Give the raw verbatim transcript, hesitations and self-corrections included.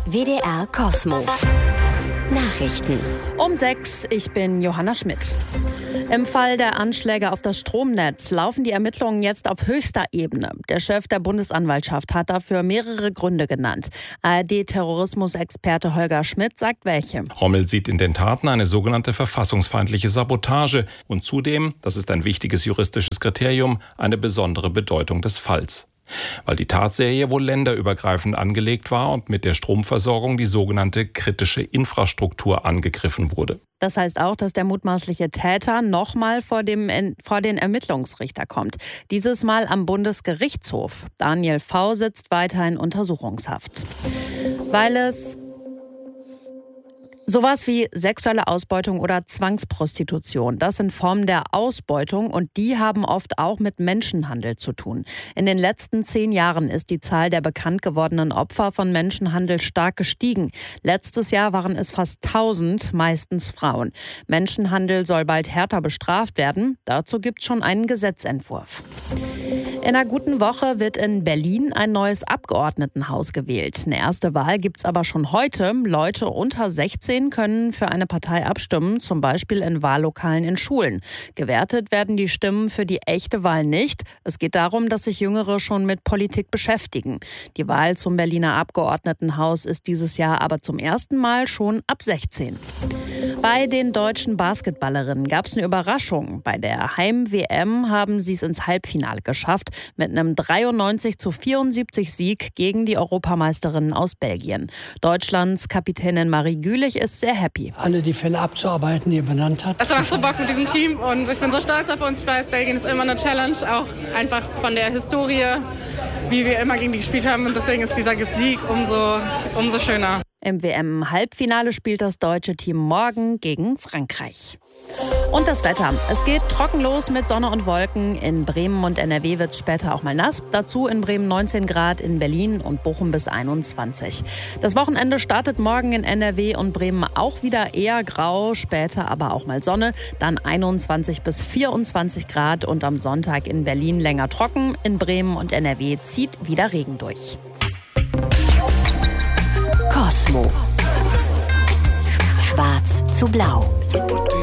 W D R Kosmo. Nachrichten. Um sechs, ich bin Johanna Schmidt. Im Fall der Anschläge auf das Stromnetz laufen die Ermittlungen jetzt auf höchster Ebene. Der Chef der Bundesanwaltschaft hat dafür mehrere Gründe genannt. A R D-Terrorismusexperte Holger Schmidt sagt welche. Rommel sieht in den Taten eine sogenannte verfassungsfeindliche Sabotage und zudem, das ist ein wichtiges juristisches Kriterium, eine besondere Bedeutung des Falls. Weil die Tatserie wohl länderübergreifend angelegt war und mit der Stromversorgung die sogenannte kritische Infrastruktur angegriffen wurde. Das heißt auch, dass der mutmaßliche Täter nochmal vor dem, vor den Ermittlungsrichter kommt. Dieses Mal am Bundesgerichtshof. Daniel V. sitzt weiter in Untersuchungshaft. Weil es sowas wie sexuelle Ausbeutung oder Zwangsprostitution, das sind Formen der Ausbeutung und die haben oft auch mit Menschenhandel zu tun. In den letzten zehn Jahren ist die Zahl der bekannt gewordenen Opfer von Menschenhandel stark gestiegen. Letztes Jahr waren es fast tausend, meistens Frauen. Menschenhandel soll bald härter bestraft werden. Dazu gibt es schon einen Gesetzentwurf. In einer guten Woche wird in Berlin ein neues Abgeordnetenhaus gewählt. Eine erste Wahl gibt es aber schon heute. Leute unter sechzehn können für eine Partei abstimmen, zum Beispiel in Wahllokalen in Schulen. Gewertet werden die Stimmen für die echte Wahl nicht. Es geht darum, dass sich Jüngere schon mit Politik beschäftigen. Die Wahl zum Berliner Abgeordnetenhaus ist dieses Jahr aber zum ersten Mal schon ab sechzehn. Bei den deutschen Basketballerinnen gab es eine Überraschung. Bei der Heim-W M haben sie es ins Halbfinale geschafft mit einem dreiundneunzig zu vierundsiebzig Sieg gegen die Europameisterinnen aus Belgien. Deutschlands Kapitänin Marie Gülich ist sehr happy. Alle die Fälle abzuarbeiten, die er benannt hat. Es macht so Bock mit diesem Team und ich bin so stolz auf uns. Ich weiß, Belgien ist immer eine Challenge, auch einfach von der Historie, wie wir immer gegen die gespielt haben. Und deswegen ist dieser Sieg umso, umso schöner. Im W M-Halbfinale spielt das deutsche Team morgen gegen Frankreich. Und das Wetter. Es geht trocken los mit Sonne und Wolken. In Bremen und N R W wird es später auch mal nass. Dazu in Bremen neunzehn Grad, in Berlin und Bochum bis einundzwanzig. Das Wochenende startet morgen in N R W und Bremen auch wieder eher grau, später aber auch mal Sonne. Dann einundzwanzig bis vierundzwanzig Grad und am Sonntag in Berlin länger trocken. In Bremen und N R W zieht wieder Regen durch. Kosmo. Schwarz zu blau.